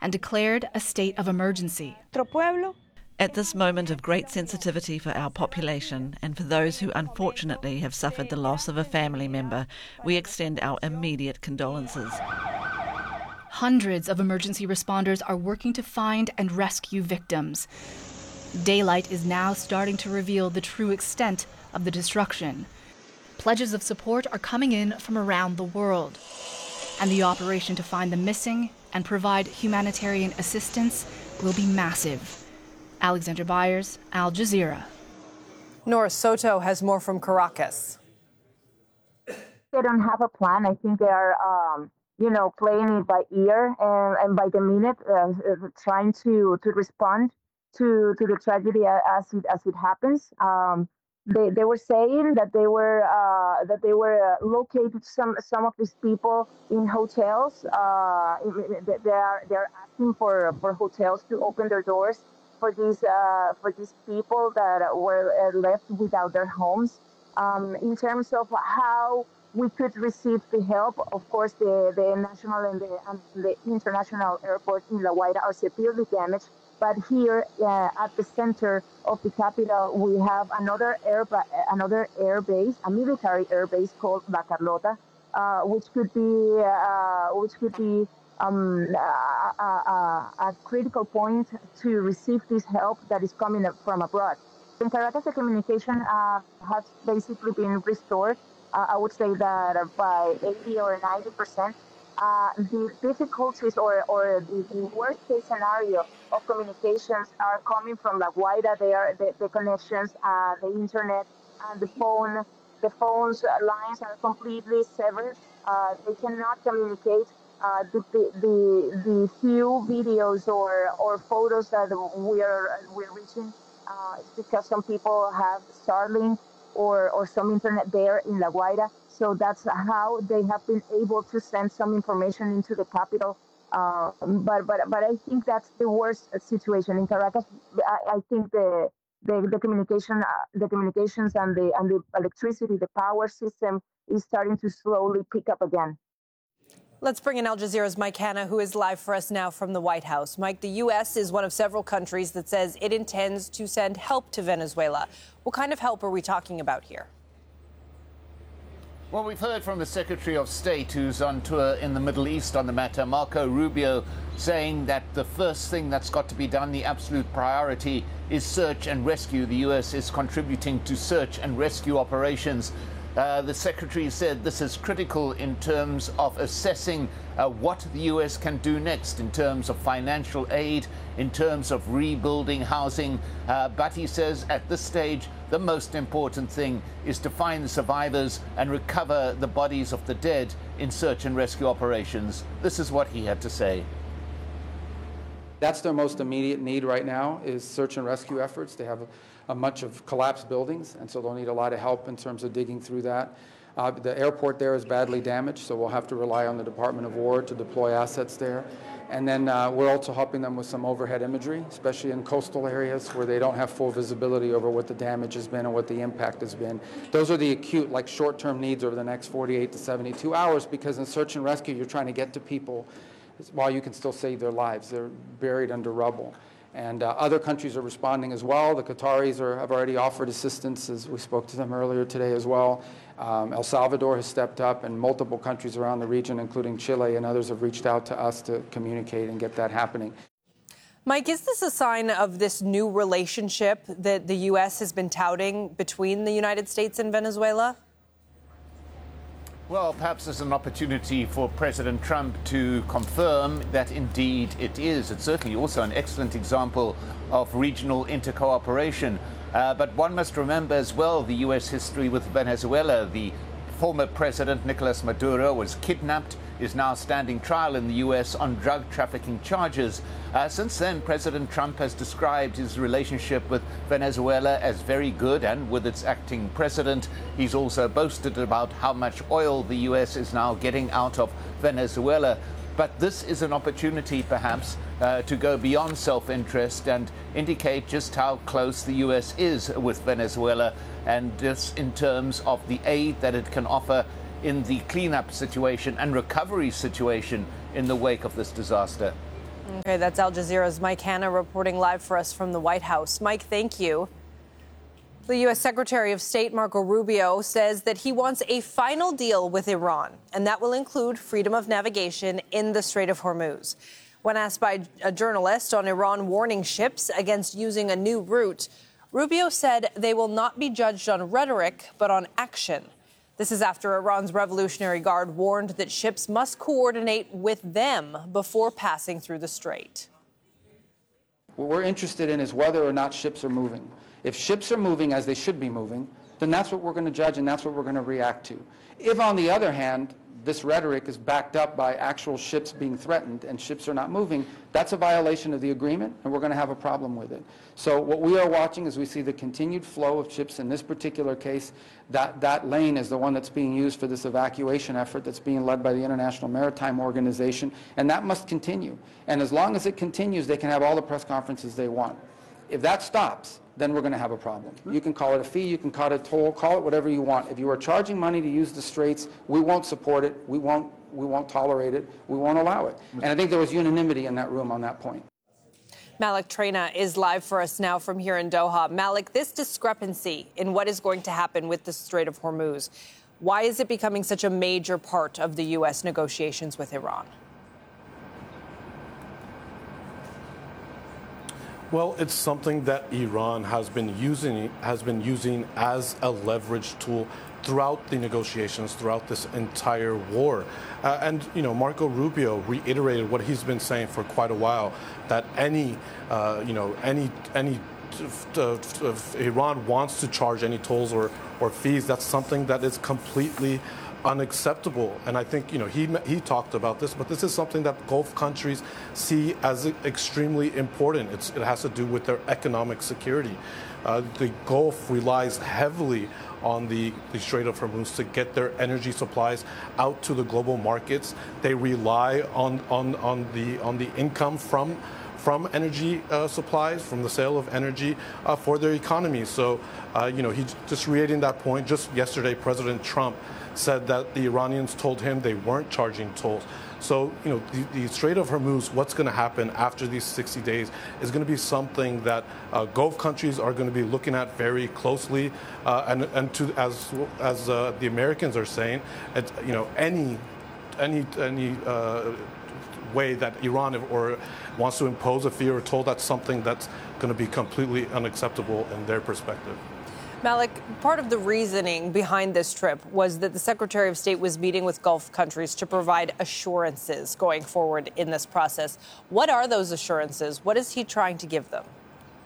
and declared a state of emergency. At this moment of great sensitivity for our population and for those who unfortunately have suffered the loss of a family member, we extend our immediate condolences. Hundreds of emergency responders are working to find and rescue victims. Daylight is now starting to reveal the true extent of the destruction. Pledges of support are coming in from around the world, and the operation to find the missing and provide humanitarian assistance will be massive. Alexandra Byers, Al Jazeera. Nora Soto has more from Caracas. They don't have a plan. I think they are, playing it by ear and by the minute, trying to respond to the tragedy as it happens. They were saying that they were located some of these people in hotels. They're asking for hotels to open their doors for these people that were left without their homes. In terms of how we could receive the help, of course, the national and the international airports in La Guaira are severely damaged. But here at the center of the capital, we have another air base, a military air base called La Carlota, which could be a critical point to receive this help that is coming from abroad. In Caracas, the communication has basically been restored. I would say that by 80 or 90%. The difficulties or the worst case scenario of communications are coming from La Guaira. They are the connections, the internet, and the phone's lines are completely severed. They cannot communicate. The few videos or photos that we're reaching, it's because some people have Starlink or some internet there in La Guaira. So that's how they have been able to send some information into the capital. But I think that's the worst situation in Caracas. I think the communications and the electricity, the power system is starting to slowly pick up again. Let's bring in Al Jazeera's Mike Hanna, who is live for us now from the White House. Mike, the U.S. is one of several countries that says it intends to send help to Venezuela. What kind of help are we talking about here? Well, we've heard from the Secretary of State, who's on tour in the Middle East on the matter, Marco Rubio, saying that the first thing that's got to be done, the absolute priority, is search and rescue. The U.S. is contributing to search and rescue operations. The Secretary said this is critical in terms of assessing what the U.S. can do next in terms of financial aid, in terms of rebuilding housing. But he says at this stage, the most important thing is to find the survivors and recover the bodies of the dead in search and rescue operations. This is what he had to say. That's their most immediate need right now, is search and rescue efforts. They have a bunch of collapsed buildings, and so they'll need a lot of help in terms of digging through that. The airport there is badly damaged, so we'll have to rely on the Department of War to deploy assets there. And then we're also helping them with some overhead imagery, especially in coastal areas where they don't have full visibility over what the damage has been and what the impact has been. Those are the acute, like short-term needs over the next 48 to 72 hours, because in search and rescue, you're trying to get to people while you can still save their lives. They're buried under rubble. And other countries are responding as well. The Qataris have already offered assistance, as we spoke to them earlier today as well. El Salvador has stepped up, and multiple countries around the region, including Chile and others, have reached out to us to communicate and get that happening. Mike, is this a sign of this new relationship that the U.S. has been touting between the United States and Venezuela? Well, perhaps there's an opportunity for President Trump to confirm that indeed it is. It's certainly also an excellent example of regional intercooperation. But one must remember as well the U.S. history with Venezuela. The former president, Nicolas Maduro, was kidnapped, is now standing trial in the U.S. on drug trafficking charges. Since then, President Trump has described his relationship with Venezuela as very good, and with its acting president, he's also boasted about how much oil the U.S. is now getting out of Venezuela. But this is an opportunity, perhaps, to go beyond self-interest and indicate just how close the U.S. is with Venezuela, and just in terms of the aid that it can offer in the cleanup situation and recovery situation in the wake of this disaster. Okay, that's Al Jazeera's Mike Hanna reporting live for us from the White House. Mike, thank you. The U.S. Secretary of State Marco Rubio says that he wants a final deal with Iran, and that will include freedom of navigation in the Strait of Hormuz. When asked by a journalist on Iran warning ships against using a new route, Rubio said they will not be judged on rhetoric, but on action. This is after Iran's Revolutionary Guard warned that ships must coordinate with them before passing through the strait. What we're interested in is whether or not ships are moving. If ships are moving as they should be moving, then that's what we're going to judge and that's what we're going to react to. If, on the other hand, this rhetoric is backed up by actual ships being threatened and ships are not moving, that's a violation of the agreement and we're going to have a problem with it. So what we are watching is we see the continued flow of ships. In this particular case, that lane is the one that's being used for this evacuation effort that's being led by the International Maritime Organization, and that must continue. And as long as it continues, they can have all the press conferences they want. If that stops, then we're going to have a problem. You can call it a fee, you can call it a toll, call it whatever you want. If you are charging money to use the straits, we won't support it, we won't tolerate it, we won't allow it. And I think there was unanimity in that room on that point. Malik Traina is live for us now from here in Doha. Malik, this discrepancy in what is going to happen with the Strait of Hormuz, why is it becoming such a major part of the U.S. negotiations with Iran? Well, it's something that Iran has been using as a leverage tool throughout the negotiations, throughout this entire war. And Marco Rubio reiterated what he's been saying for quite a while, that if Iran wants to charge any tolls or fees, that's something that is completely unacceptable. And I think he talked about this, but this is something that Gulf countries see as extremely important. It has to do with their economic security. The Gulf relies heavily on the Strait of Hormuz to get their energy supplies out to the global markets. They rely on the income from energy supplies, from the sale of energy for their economy. So, he just reiterating that point. Just yesterday, President Trump said that the Iranians told him they weren't charging tolls. So, the Strait of Hormuz, what's going to happen after these 60 days is going to be something that Gulf countries are going to be looking at very closely, as the Americans are saying, any way that Iran wants to impose a fee or toll, that's something that's going to be completely unacceptable in their perspective. Malik, part of the reasoning behind this trip was that the Secretary of State was meeting with Gulf countries to provide assurances going forward in this process. What are those assurances? What is he trying to give them?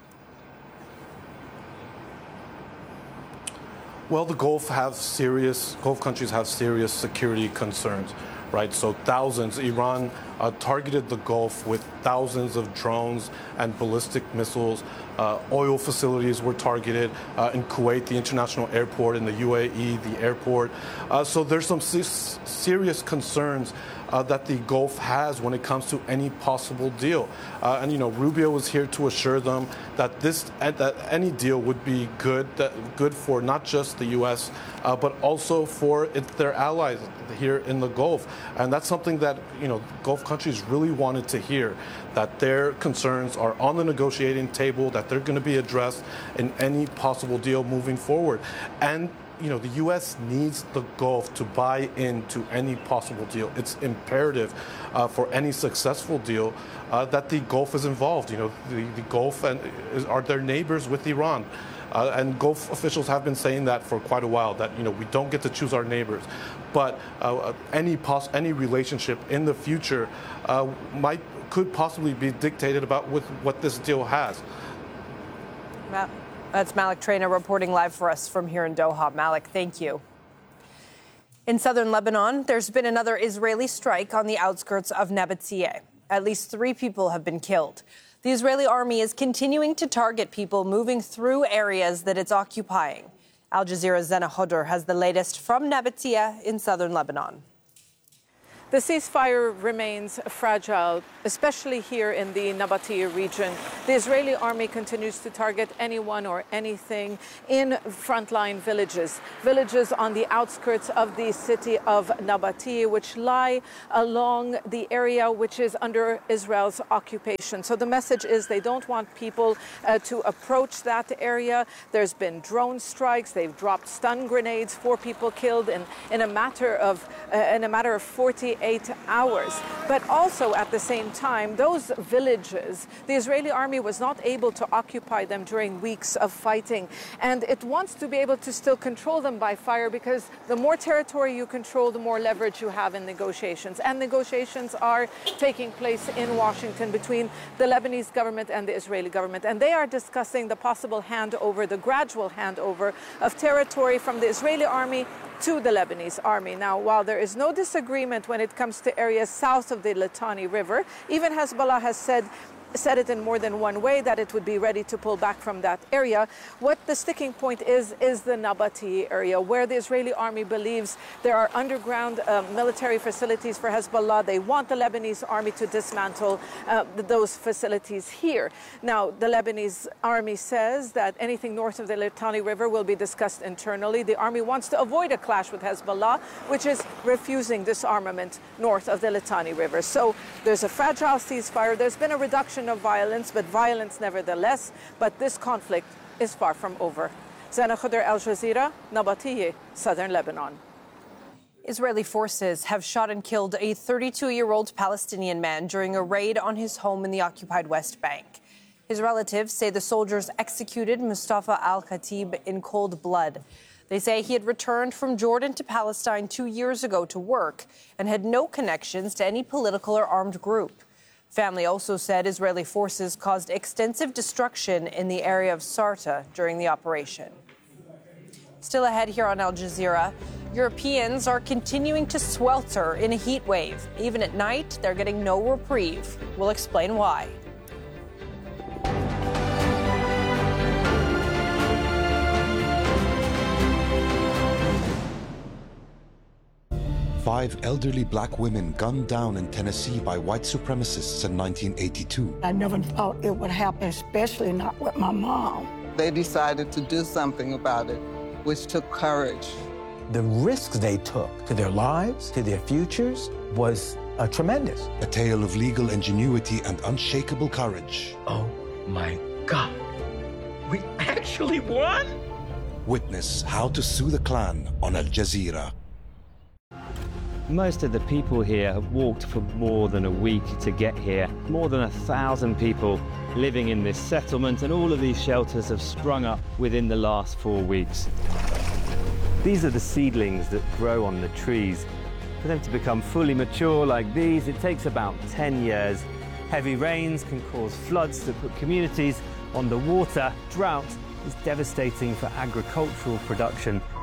Well, the Gulf countries have serious security concerns, right? So Iran targeted the Gulf with thousands of drones and ballistic missiles. Oil facilities were targeted in Kuwait, the international airport, in the UAE, the airport. So there's some serious concerns that the Gulf has when it comes to any possible deal. And Rubio was here to assure them that that any deal would be good for not just the U.S. But also for their allies here in the Gulf. And that's something that Gulf countries really wanted to hear, that their concerns are on the negotiating table, that they're going to be addressed in any possible deal moving forward. And the U.S. needs the Gulf to buy into any possible deal. It's imperative for any successful deal that the Gulf is involved. The Gulf are their neighbors with Iran. And Gulf officials have been saying that for quite a while, that we don't get to choose our neighbors. But any relationship in the future could possibly be dictated with what this deal has. That's Malik Traina reporting live for us from here in Doha. Malik, thank you. In southern Lebanon, there's been another Israeli strike on the outskirts of Nabatea. At least 3 people have been killed. The Israeli army is continuing to target people moving through areas that it's occupying. Al Jazeera's Zena Hodor has the latest from Nabatea in southern Lebanon. The ceasefire remains fragile, especially here in the Nabatea region. The Israeli army continues to target anyone or anything in frontline villages, villages on the outskirts of the city of Nabatea, which lie along the area which is under Israel's occupation. So the message is they don't want people to approach that area. There's been drone strikes. They've dropped stun grenades. 4 people killed in a matter of 48 hours. But also at the same time, those villages, the Israeli army was not able to occupy them during weeks of fighting. And it wants to be able to still control them by fire, because the more territory you control, the more leverage you have in negotiations. And negotiations are taking place in Washington between the Lebanese government and the Israeli government. And they are discussing the possible handover, the gradual handover of territory from the Israeli army to the Lebanese army. Now, while there is no disagreement when it comes to areas south of the Litani River, even Hezbollah has said it in more than one way that it would be ready to pull back from that area. What the sticking point is the Nabatea area, where the Israeli army believes there are underground military facilities for Hezbollah. They want the Lebanese army to dismantle those facilities here. Now, the Lebanese army says that anything north of the Litani River will be discussed internally. The army wants to avoid a clash with Hezbollah, which is refusing disarmament north of the Litani River. So there's a fragile ceasefire. There's been a reduction of violence, but violence nevertheless. But this conflict is far from over. Zana Khuder, Al Jazeera, Nabatea, southern Lebanon. Israeli forces have shot and killed a 32-year-old Palestinian man during a raid on his home in the occupied West Bank. His relatives say the soldiers executed Mustafa al-Khatib in cold blood. They say he had returned from Jordan to Palestine 2 years ago to work and had no connections to any political or armed group. Family also said Israeli forces caused extensive destruction in the area of Sarta during the operation. Still ahead here on Al Jazeera, Europeans are continuing to swelter in a heat wave. Even at night, they're getting no reprieve. We'll explain why. 5 elderly black women gunned down in Tennessee by white supremacists in 1982. I never thought it would happen, especially not with my mom. They decided to do something about it, which took courage. The risks they took to their lives, to their futures, was tremendous. A tale of legal ingenuity and unshakable courage. Oh my God, we actually won? Witness How to Sue the Klan on Al Jazeera. Most of the people here have walked for more than a week to get here. More than 1,000 people living in this settlement, and all of these shelters have sprung up within the last 4 weeks. These are the seedlings that grow on the trees. For them to become fully mature like these, it takes about 10 years. Heavy rains can cause floods that put communities on the water. Drought is devastating for agricultural production.